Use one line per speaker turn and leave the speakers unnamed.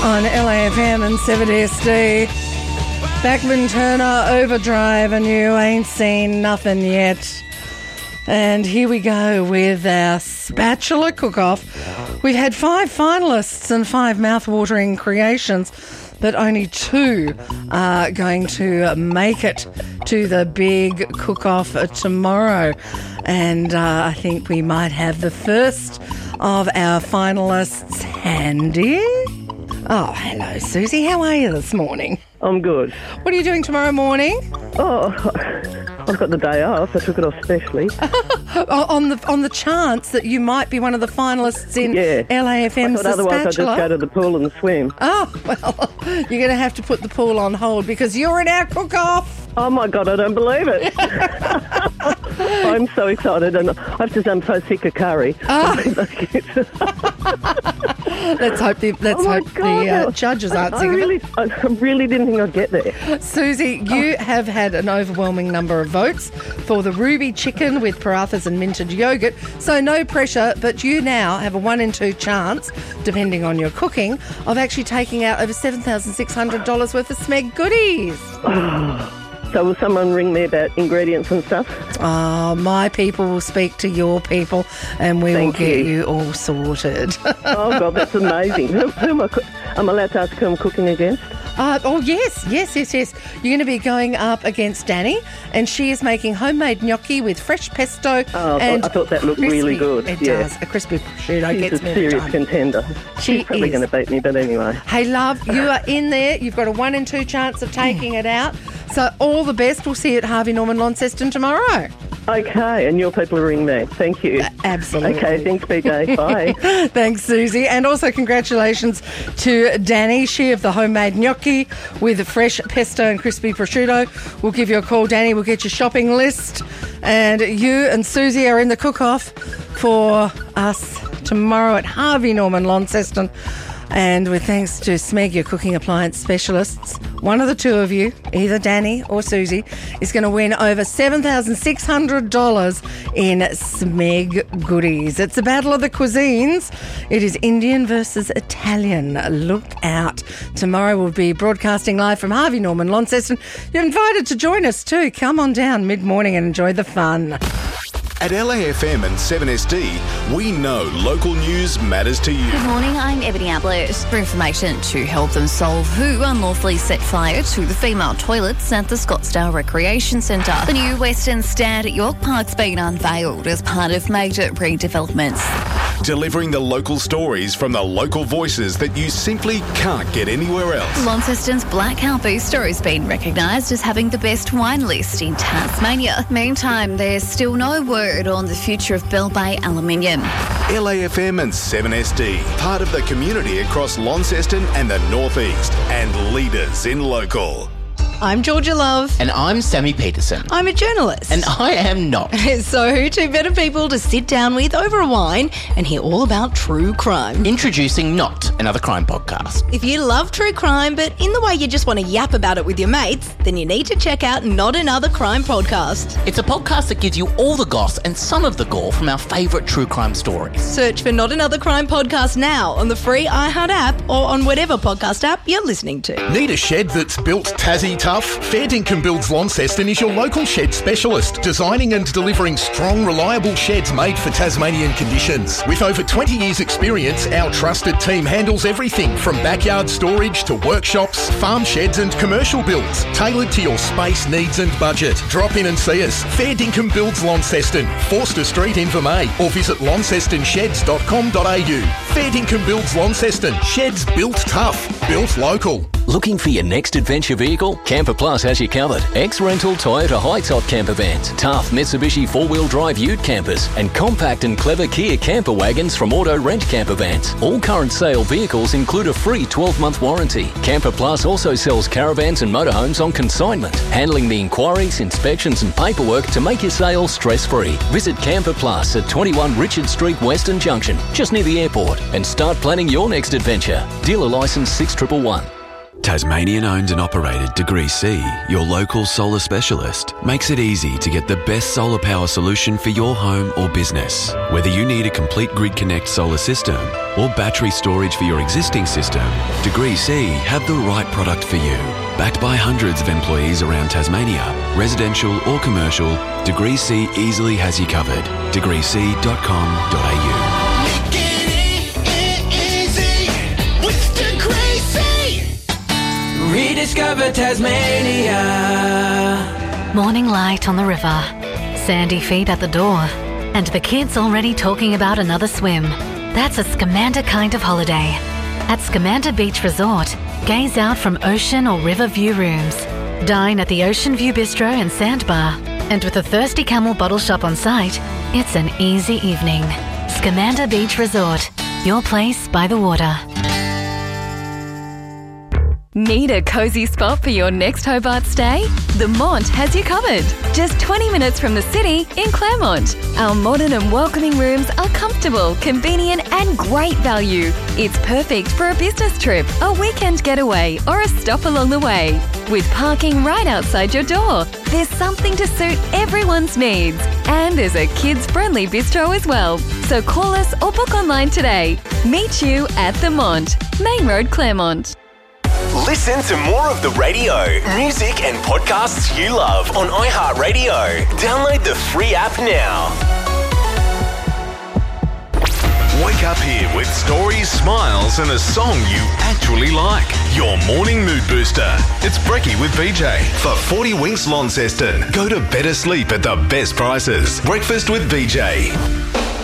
on LAFM and 7SD. Backman Turner, Overdrive, and you ain't seen nothing yet. And here we go with our spatula cook-off. We've had 5 finalists and 5 mouth-watering creations, but only 2 are going to make it to the big cook-off tomorrow. And I think we might have the first of our finalists handy. Oh, hello, Susie. How are you this morning?
I'm good.
What are you doing tomorrow morning?
Oh, I've got the day off. I took it off specially.
on the chance that you might be one of the finalists in LAFM's
Otherwise
Spatula.
I'd just go to the pool and swim.
Oh, well, you're going to have to put the pool on hold because you're in our cook-off.
Oh, my God, I don't believe it. I'm so excited, and I have to say I'm so sick of curry.
Let's hope the judges aren't sick of it.
I really didn't think I'd get there.
Susie, you have had an overwhelming number of votes for the ruby chicken with parathas and minted yogurt, so no pressure, but you now have a 1 in 2 chance, depending on your cooking, of actually taking out over $7,600 worth of Smeg goodies.
So will someone ring me about ingredients and stuff?
Oh, my people will speak to your people and we will get you all sorted.
Oh, God, that's amazing. Who am I allowed to ask who I'm cooking against?
Yes. You're going to be going up against Danny, and she is making homemade gnocchi with fresh pesto.
I thought that looked really good.
It does. A crispy prosciutto gets me every
serious
time.
contender. She's probably going to beat me, but anyway.
Hey, love, you are in there. You've got a 1 in 2 chance of taking it out. So all the best. We'll see you at Harvey Norman Launceston tomorrow.
Okay, and your people will ring me. Thank you.
Absolutely.
Okay, thanks, BJ. Bye.
Thanks, Susie. And also congratulations to Danny. She of the homemade gnocchi with fresh pesto and crispy prosciutto. We'll give you a call, Danny. We'll get your shopping list. And you and Susie are in the cook-off for us tomorrow at Harvey Norman Launceston. And with thanks to Smeg, your cooking appliance specialists, one of the 2 of you, either Danny or Susie, is going to win over $7,600 in Smeg goodies. It's a battle of the cuisines. It is Indian versus Italian. Look out. Tomorrow we'll be broadcasting live from Harvey Norman Launceston. You're invited to join us too. Come on down mid-morning and enjoy the fun.
At LAFM and 7SD, we know local news matters to you.
Good morning, I'm Ebony Ablett. For information to help them solve who unlawfully set fire to the female toilets at the Scottsdale Recreation Centre. The new Western Stand at York Park's been unveiled as part of major redevelopments.
Delivering the local stories from the local voices that you simply can't get anywhere else.
Launceston's Black Cow Bistro has been recognised as having the best wine list in Tasmania. Meantime, there's still no word on the future of Bell Bay Aluminium.
LAFM and 7SD, part of the community across Launceston and the North East, and leaders in local.
I'm Georgia Love.
And I'm Sammy Peterson.
I'm a journalist.
And I am not.
So who 2 better people to sit down with over a wine and hear all about true crime?
Introducing Not, another crime podcast.
If you love true crime, but in the way you just want to yap about it with your mates, then you need to check out Not Another Crime Podcast.
It's a podcast that gives you all the goss and some of the gore from our favourite true crime stories.
Search for Not Another Crime Podcast now on the free iHeart app or on whatever podcast app you're listening to.
Need a shed that's built Tassie tough? Fair Dinkum Builds Launceston is your local shed specialist, designing and delivering strong, reliable sheds made for Tasmanian conditions. With over 20 years' experience, our trusted team handles everything from backyard storage to workshops, farm sheds and commercial builds, tailored to your space needs and budget. Drop in and see us. Fair Dinkum Builds Launceston, Forster Street, Invermay, or visit launcestonsheds.com.au. Fair Dinkum Builds Launceston, sheds built tough, built local.
Looking for your next adventure vehicle? Camper Plus has you covered. Ex-rental Toyota high-top camper vans, tough Mitsubishi 4-wheel drive ute campers, and compact and clever Kia camper wagons from Auto Rent Camper Vans. All current sale vehicles include a free 12-month warranty. Camper Plus also sells caravans and motorhomes on consignment, handling the inquiries, inspections and paperwork to make your sale stress-free. Visit Camper Plus at 21 Richard Street, Western Junction, just near the airport, and start planning your next adventure. Dealer licence 6111.
Tasmanian owned and operated Degree C, your local solar specialist, makes it easy to get the best solar power solution for your home or business. Whether you need a complete Grid Connect solar system or battery storage for your existing system, Degree C have the right product for you. Backed by hundreds of employees around Tasmania, residential or commercial, Degree C easily has you covered. degreec.com.au.
Rediscover Tasmania.
Morning light on the river, sandy feet at the door, and the kids already talking about another swim. That's a Scamander kind of holiday. At Scamander Beach Resort, gaze out from ocean or river view rooms. Dine at the Ocean View Bistro and Sandbar. And with a Thirsty Camel bottle shop on site, it's an easy evening. Scamander Beach Resort, your place by the water.
Need a cosy spot for your next Hobart stay? The Mont has you covered. Just 20 minutes from the city in Claremont. Our modern and welcoming rooms are comfortable, convenient and great value. It's perfect for a business trip, a weekend getaway or a stop along the way. With parking right outside your door, there's something to suit everyone's needs. And there's a kids-friendly bistro as well. So call us or book online today. Meet you at The Mont, Main Road, Claremont.
Listen to more of the radio, music and podcasts you love on iHeartRadio. Download the free app now.
Wake up here with stories, smiles and a song you actually like. Your morning mood booster. It's Brekkie with VJ. For 40 Winks Launceston. Go to better sleep at the best prices. Breakfast with VJ.